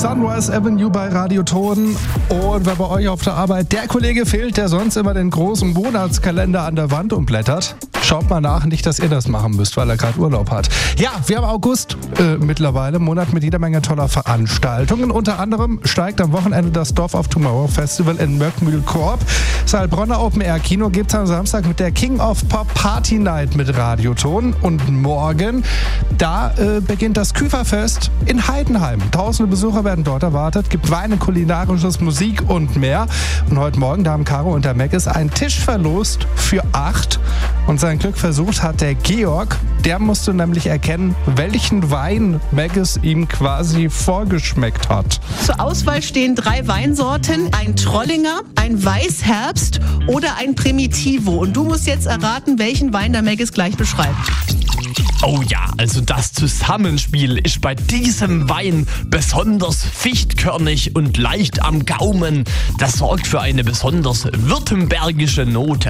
Sunrise Avenue bei Radioton. Und wer bei euch auf der Arbeit der Kollege fehlt, der sonst immer den großen Monatskalender an der Wand umblättert, schaut mal nach, nicht, dass ihr das machen müsst, weil er gerade Urlaub hat. Ja, wir haben August mittlerweile, Monat mit jeder Menge toller Veranstaltungen. Unter anderem steigt am Wochenende das Dorf of Tomorrow Festival in Möckmühl-Korb. Das Heilbronner Open Air Kino gibt es am Samstag mit der King of Pop Party Night mit Radioton. Und morgen, da beginnt das Küferfest in Heidenheim. Tausende Besucher werden dort erwartet, gibt Weine, kulinarisches, Musik und mehr. Und heute Morgen, da haben Caro und der Meggis einen Tisch verlost für 8. Und sein Glück versucht hat der Georg. Der musste nämlich erkennen, welchen Wein Meggis ihm quasi vorgeschmeckt hat. Zur Auswahl stehen 3 Weinsorten, ein Trollinger, ein Weißherbst oder ein Primitivo. Und du musst jetzt erraten, welchen Wein der Meggis gleich beschreibt. Oh ja, also das Zusammenspiel ist bei diesem Wein besonders fichtkörnig und leicht am Gaumen. Das sorgt für eine besonders württembergische Note.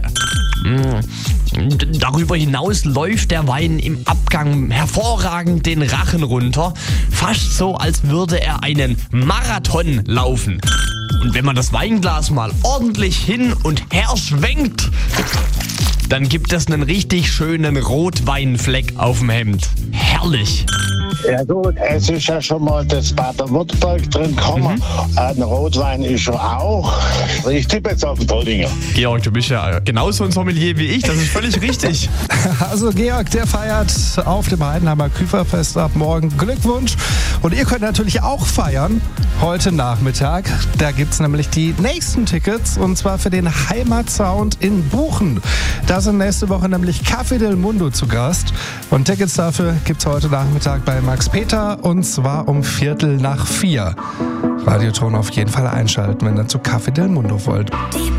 Darüber hinaus läuft der Wein im Abgang hervorragend den Rachen runter. Fast so, als würde er einen Marathon laufen. Und wenn man das Weinglas mal ordentlich hin und her schwenkt, dann gibt es einen richtig schönen Rotweinfleck auf dem Hemd. Herrlich. Ja gut, es ist ja schon mal das Baden-Württemberg drin gekommen. Ein Rotwein ist schon auch. Ich tippe jetzt auf den Trollinger. Georg, du bist ja genauso ein Sommelier wie ich, das ist völlig richtig. Also Georg, der feiert auf dem Heidenheimer Küferfest ab morgen. Glückwunsch. Und ihr könnt natürlich auch feiern heute Nachmittag. Da gibt es nämlich die nächsten Tickets und zwar für den Heimatsound in Buchen. Da sind nächste Woche nämlich Café del Mundo zu Gast. Und Tickets dafür gibt es heute Nachmittag bei Max Peter und zwar um 3:45. Radioton auf jeden Fall einschalten, wenn ihr zu Café del Mundo wollt.